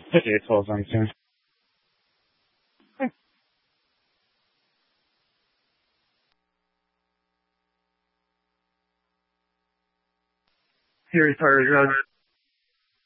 这节错上线。Here is our